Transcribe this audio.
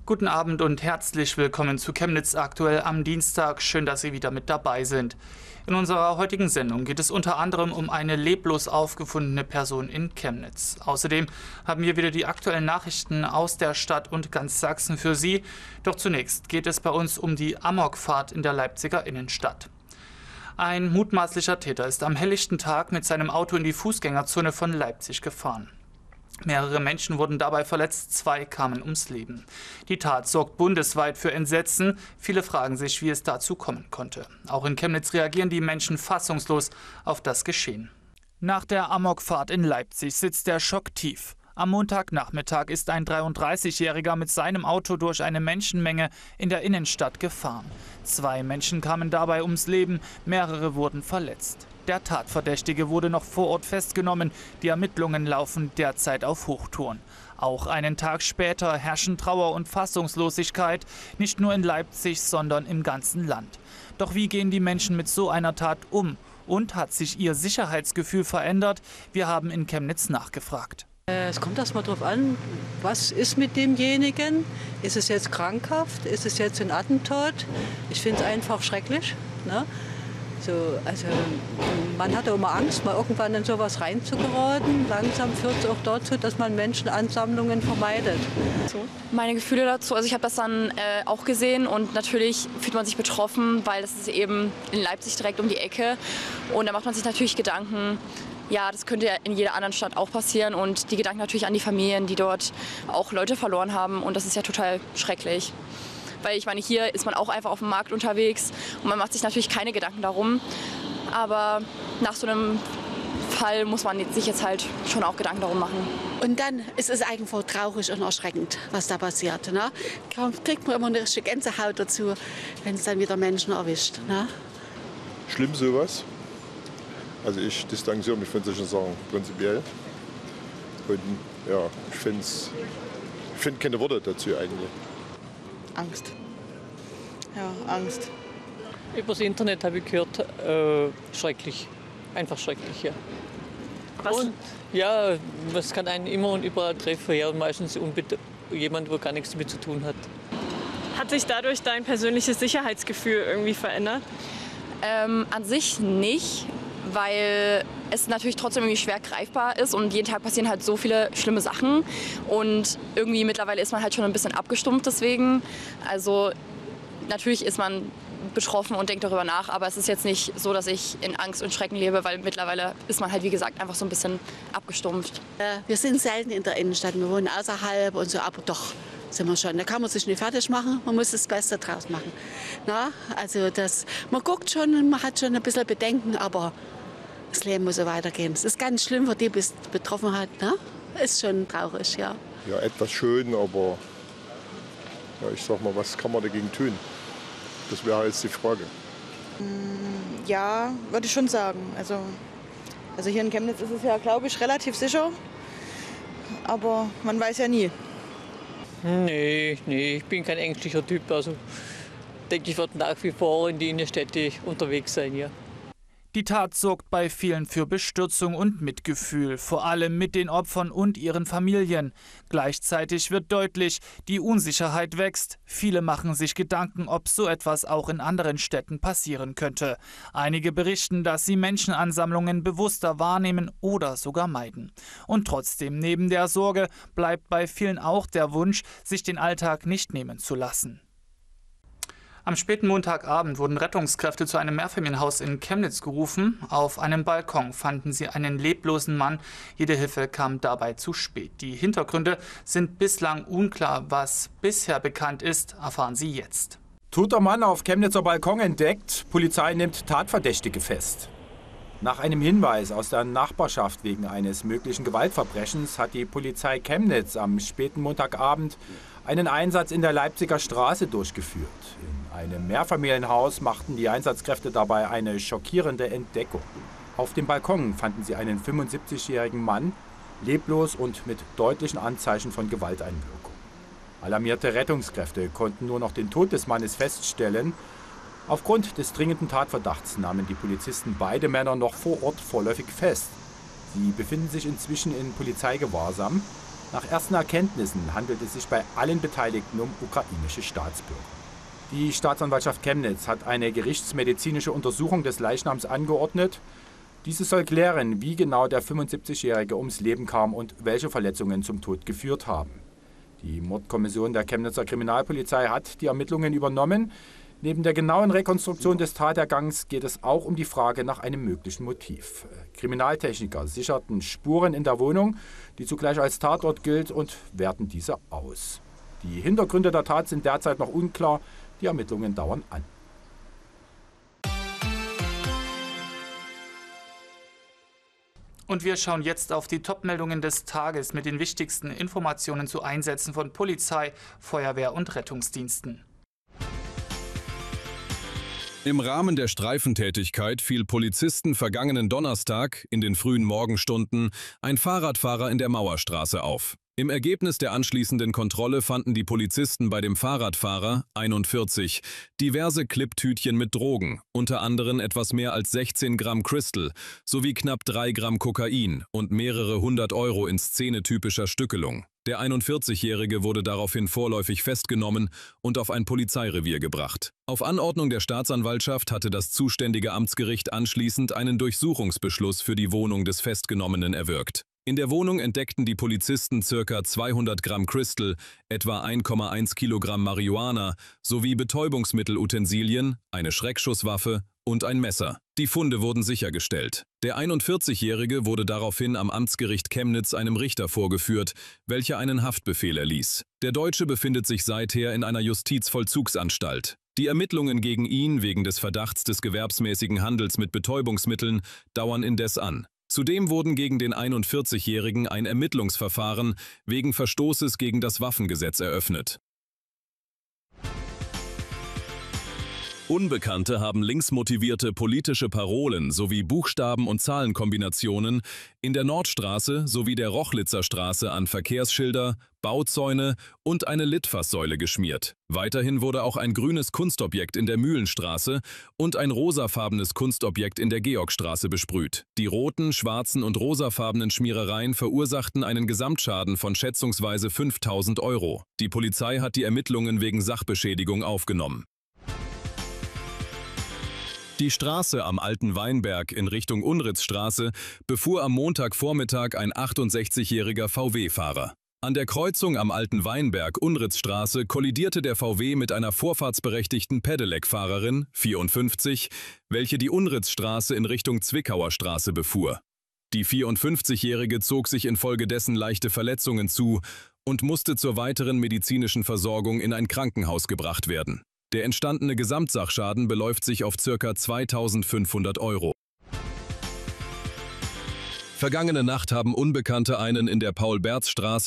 Guten Abend und herzlich willkommen zu Chemnitz aktuell am Dienstag. Schön, dass Sie wieder mit dabei sind. In unserer heutigen Sendung geht es unter anderem um eine leblos aufgefundene Person in Chemnitz. Außerdem haben wir wieder die aktuellen Nachrichten aus der Stadt und ganz Sachsen für Sie. Doch zunächst geht es bei uns um die Amokfahrt in der Leipziger Innenstadt. Ein mutmaßlicher Täter ist am helllichten Tag mit seinem Auto in die Fußgängerzone von Leipzig gefahren. Mehrere Menschen wurden dabei verletzt, 2 kamen ums Leben. Die Tat sorgt bundesweit für Entsetzen. Viele fragen sich, wie es dazu kommen konnte. Auch in Chemnitz reagieren die Menschen fassungslos auf das Geschehen. Nach der Amokfahrt in Leipzig sitzt der Schock tief. Am Montagnachmittag ist ein 33-Jähriger mit seinem Auto durch eine Menschenmenge in der Innenstadt gefahren. 2 Menschen kamen dabei ums Leben, mehrere wurden verletzt. Der Tatverdächtige wurde noch vor Ort festgenommen. Die Ermittlungen laufen derzeit auf Hochtouren. Auch einen Tag später herrschen Trauer und Fassungslosigkeit, nicht nur in Leipzig, sondern im ganzen Land. Doch wie gehen die Menschen mit so einer Tat um? Und hat sich ihr Sicherheitsgefühl verändert? Wir haben in Chemnitz nachgefragt. Es kommt erst mal darauf an, was ist mit demjenigen? Ist es jetzt krankhaft? Ist es jetzt ein Attentat? Ich finde es einfach schrecklich. Ne? Also man hat auch immer Angst, mal irgendwann in sowas reinzugeraten. Langsam führt es auch dazu, dass man Menschenansammlungen vermeidet. Meine Gefühle dazu, also ich habe das dann auch gesehen und natürlich fühlt man sich betroffen, weil das ist eben in Leipzig direkt um die Ecke und da macht man sich natürlich Gedanken. Ja, das könnte ja in jeder anderen Stadt auch passieren und die Gedanken natürlich an die Familien, die dort auch Leute verloren haben und das ist ja total schrecklich. Weil ich meine, hier ist man auch einfach auf dem Markt unterwegs und man macht sich natürlich keine Gedanken darum. Aber nach so einem Fall muss man sich jetzt halt schon auch Gedanken darum machen. Und dann ist es einfach traurig und erschreckend, was da passiert. Ne? Kriegt man immer eine richtige Gänsehaut dazu, wenn es dann wieder Menschen erwischt. Ne? Schlimm sowas. Also ich distanziere mich von solchen Sachen prinzipiell. Und ja, ich finde keine Worte dazu eigentlich. Angst. Ja, Angst. Übers Internet habe ich gehört, schrecklich. Einfach schrecklich, ja. Was? Und ja, was kann einen immer und überall treffen, ja, und meistens jemand, der gar nichts damit zu tun hat. Hat sich dadurch dein persönliches Sicherheitsgefühl irgendwie verändert? An sich nicht, weil es natürlich trotzdem irgendwie schwer greifbar ist und jeden Tag passieren halt so viele schlimme Sachen und irgendwie mittlerweile ist man halt schon ein bisschen abgestumpft deswegen. Also natürlich ist man betroffen und denkt darüber nach, aber es ist jetzt nicht so, dass ich in Angst und Schrecken lebe, weil mittlerweile ist man halt wie gesagt einfach so ein bisschen abgestumpft. Wir sind selten in der Innenstadt, wir wohnen außerhalb und so, aber doch sind wir schon. Da kann man sich nicht fertig machen, man muss das Beste draus machen. Na, also man guckt schon, man hat schon ein bisschen Bedenken, aber das Leben muss so weitergehen. Es ist ganz schlimm für die, die es betroffen hat. Ne? Ist schon traurig, ja. Ja, etwas schön, aber ja, ich sag mal, was kann man dagegen tun? Das wäre jetzt die Frage. Ja, würde ich schon sagen. Also hier in Chemnitz ist es ja, glaube ich, relativ sicher. Aber man weiß ja nie. Nee, ich bin kein ängstlicher Typ. Also denke ich, werde nach wie vor in die Innenstädte unterwegs sein, ja. Die Tat sorgt bei vielen für Bestürzung und Mitgefühl, vor allem mit den Opfern und ihren Familien. Gleichzeitig wird deutlich, die Unsicherheit wächst. Viele machen sich Gedanken, ob so etwas auch in anderen Städten passieren könnte. Einige berichten, dass sie Menschenansammlungen bewusster wahrnehmen oder sogar meiden. Und trotzdem, neben der Sorge, bleibt bei vielen auch der Wunsch, sich den Alltag nicht nehmen zu lassen. Am späten Montagabend wurden Rettungskräfte zu einem Mehrfamilienhaus in Chemnitz gerufen. Auf einem Balkon fanden sie einen leblosen Mann. Jede Hilfe kam dabei zu spät. Die Hintergründe sind bislang unklar. Was bisher bekannt ist, erfahren Sie jetzt. Toter Mann auf Chemnitzer Balkon entdeckt. Polizei nimmt Tatverdächtige fest. Nach einem Hinweis aus der Nachbarschaft wegen eines möglichen Gewaltverbrechens hat die Polizei Chemnitz am späten Montagabend einen Einsatz in der Leipziger Straße durchgeführt. In einem Mehrfamilienhaus machten die Einsatzkräfte dabei eine schockierende Entdeckung. Auf dem Balkon fanden sie einen 75-jährigen Mann, leblos und mit deutlichen Anzeichen von Gewalteinwirkung. Alarmierte Rettungskräfte konnten nur noch den Tod des Mannes feststellen. Aufgrund des dringenden Tatverdachts nahmen die Polizisten beide Männer noch vor Ort vorläufig fest. Sie befinden sich inzwischen in Polizeigewahrsam. Nach ersten Erkenntnissen handelt es sich bei allen Beteiligten um ukrainische Staatsbürger. Die Staatsanwaltschaft Chemnitz hat eine gerichtsmedizinische Untersuchung des Leichnams angeordnet. Diese soll klären, wie genau der 75-Jährige ums Leben kam und welche Verletzungen zum Tod geführt haben. Die Mordkommission der Chemnitzer Kriminalpolizei hat die Ermittlungen übernommen. Neben der genauen Rekonstruktion des Tatergangs geht es auch um die Frage nach einem möglichen Motiv. Kriminaltechniker sicherten Spuren in der Wohnung, die zugleich als Tatort gilt, und werten diese aus. Die Hintergründe der Tat sind derzeit noch unklar. Die Ermittlungen dauern an. Und wir schauen jetzt auf die Top-Meldungen des Tages mit den wichtigsten Informationen zu Einsätzen von Polizei, Feuerwehr und Rettungsdiensten. Im Rahmen der Streifentätigkeit fiel Polizisten vergangenen Donnerstag in den frühen Morgenstunden ein Fahrradfahrer in der Mauerstraße auf. Im Ergebnis der anschließenden Kontrolle fanden die Polizisten bei dem Fahrradfahrer, 41, diverse Cliptütchen mit Drogen, unter anderem etwas mehr als 16 Gramm Crystal sowie knapp 3 Gramm Kokain und mehrere 100 Euro in szenetypischer Stückelung. Der 41-Jährige wurde daraufhin vorläufig festgenommen und auf ein Polizeirevier gebracht. Auf Anordnung der Staatsanwaltschaft hatte das zuständige Amtsgericht anschließend einen Durchsuchungsbeschluss für die Wohnung des Festgenommenen erwirkt. In der Wohnung entdeckten die Polizisten ca. 200 Gramm Crystal, etwa 1,1 Kilogramm Marihuana sowie Betäubungsmittelutensilien, eine Schreckschusswaffe und ein Messer. Die Funde wurden sichergestellt. Der 41-Jährige wurde daraufhin am Amtsgericht Chemnitz einem Richter vorgeführt, welcher einen Haftbefehl erließ. Der Deutsche befindet sich seither in einer Justizvollzugsanstalt. Die Ermittlungen gegen ihn wegen des Verdachts des gewerbsmäßigen Handels mit Betäubungsmitteln dauern indes an. Zudem wurden gegen den 41-Jährigen ein Ermittlungsverfahren wegen Verstoßes gegen das Waffengesetz eröffnet. Unbekannte haben linksmotivierte politische Parolen sowie Buchstaben- und Zahlenkombinationen in der Nordstraße sowie der Rochlitzer Straße an Verkehrsschilder, Bauzäune und eine Litfaßsäule geschmiert. Weiterhin wurde auch ein grünes Kunstobjekt in der Mühlenstraße und ein rosafarbenes Kunstobjekt in der Georgstraße besprüht. Die roten, schwarzen und rosafarbenen Schmierereien verursachten einen Gesamtschaden von schätzungsweise 5.000 Euro. Die Polizei hat die Ermittlungen wegen Sachbeschädigung aufgenommen. Die Straße am Alten Weinberg in Richtung Unritzstraße befuhr am Montagvormittag ein 68-jähriger VW-Fahrer. An der Kreuzung am Alten Weinberg Unritzstraße kollidierte der VW mit einer vorfahrtsberechtigten Pedelec-Fahrerin, 54, welche die Unritzstraße in Richtung Zwickauer Straße befuhr. Die 54-Jährige zog sich infolgedessen leichte Verletzungen zu und musste zur weiteren medizinischen Versorgung in ein Krankenhaus gebracht werden. Der entstandene Gesamtsachschaden beläuft sich auf ca. 2.500 Euro. Vergangene Nacht haben Unbekannte einen in der Paul-Berz-Straße